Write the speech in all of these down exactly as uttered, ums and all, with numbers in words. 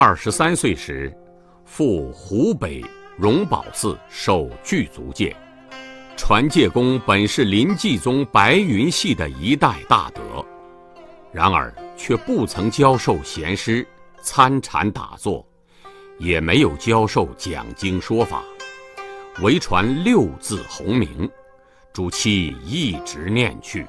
二十三岁时，赴湖北荣宝寺受具足戒。传戒公本是临济宗白云系的一代大德，然而却不曾教授闲师、参禅打坐，也没有教授讲经说法，唯传六字洪名，主妻一直念去。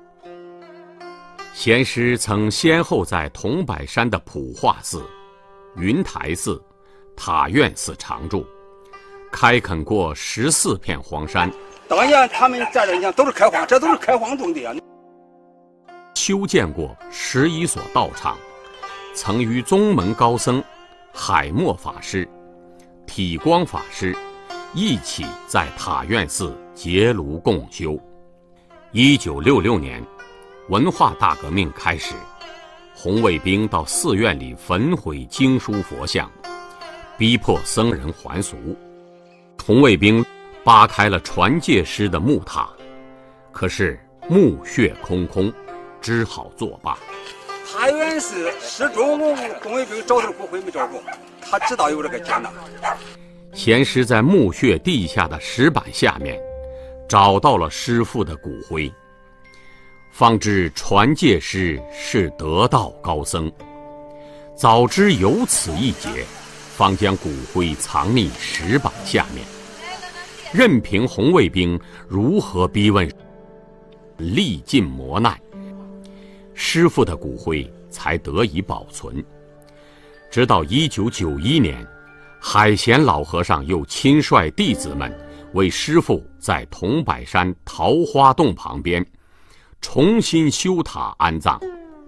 闲师曾先后在桐柏山的普化寺、云台寺、塔院寺常住，开垦过十四片荒山。 当年他们在这，你看都是开荒，这都是开荒种的啊。 修建过十一所道场，曾与宗门高僧海默法师、体光法师一起在塔院寺结庐共修。一九六六年，文化大革命开始，红卫兵到寺院里焚毁经书佛像，逼迫僧人还俗。红卫兵扒开了传戒师的木塔，可是墓穴空空，只好作罢。 塔院寺始终红卫兵找着骨灰没找着，他知道有这个劫难。 闲师在墓穴地下的石板下面找到了师父的骨灰，方知传戒师是得道高僧，早知有此一劫，方将骨灰藏匿石板下面，任凭红卫兵如何逼问，历尽磨难，师父的骨灰才得以保存。直到一九九一年，海贤老和尚又亲率弟子们为师父在桐柏山桃花洞旁边重新修塔安葬。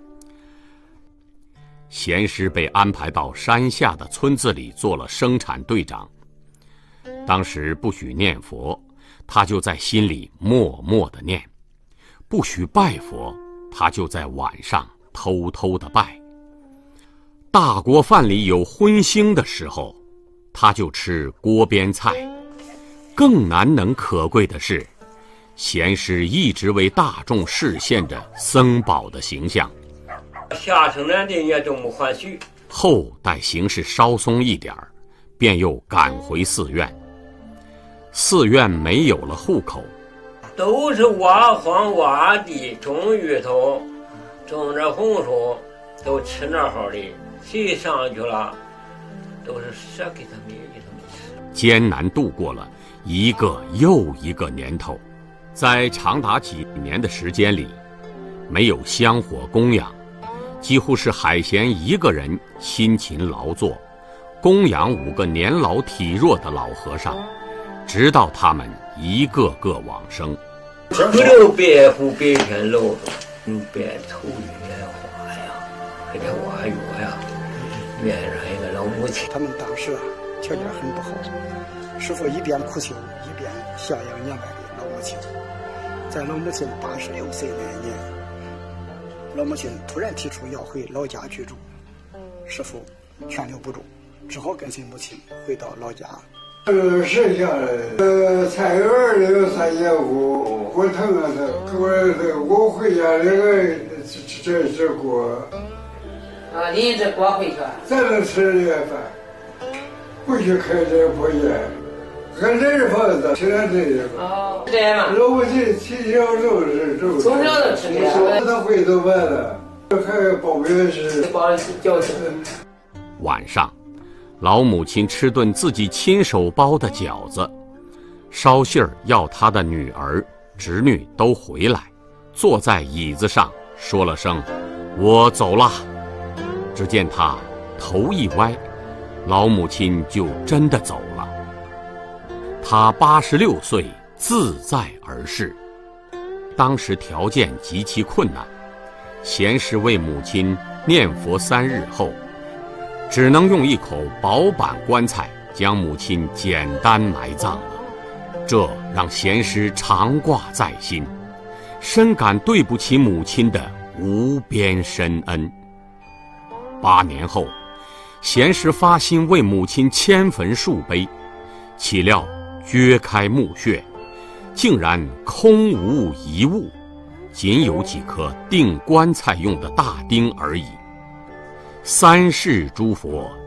闲师被安排到山下的村子里做了生产队长。当时不许念佛，他就在心里默默地念；不许拜佛，他就在晚上偷偷地拜。大锅饭里有荤腥的时候，他就吃锅边菜。更难能可贵的是，闲师一直为大众示现着僧宝的形象。 下生人的也都没还许。 后待形势稍松一点儿，便又赶回寺院。寺院没有了户口， 都是挖荒挖地，种芋头，种着红薯，都吃那好的。谁上去了，都是舍给他们给他们吃。 艰难度过了一个又一个年头，在长达几年的时间里，没有香火供养，几乎是海贤一个人辛勤劳作，供养五个年老体弱的老和尚，直到他们一个个往生。 不留白虎白天露着，用白头月花呀，给这挖药呀，面上一个老母亲。 他们当时啊条件很不好，师父一边苦修一边孝养年迈的老母亲。在老母亲八十六岁那一年，老母亲突然提出要回老家居住，师父劝留不住，只好跟随母亲回到老家。 呃，剩下来，呃，菜园里有三节锅，锅疼啊疼。我这我回家这个这这锅。 啊，您这锅回去？ 咱能吃这个饭，不许开这破烟。俺这是房子，吃点这个。 哦，这样吗？ 老母亲从小就是这。 从小就吃这个。 他会做饭的，还包面是。 包饺子。 晚上，老母亲吃顿自己亲手包的饺子，捎信儿要她的女儿、侄女都回来，坐在椅子上说了声“我走了”。只见她头一歪，老母亲就真的走了。她八十六岁，自在而逝。当时条件极其困难，闲时为母亲念佛三日后，只能用一口薄板棺材将母亲简单埋葬了。这让闲师常挂在心，深感对不起母亲的无边深恩。八年后，闲师发心为母亲迁坟树碑，岂料掘开墓穴，竟然空无一物，仅有几颗钉棺材用的大钉而已。三世诸佛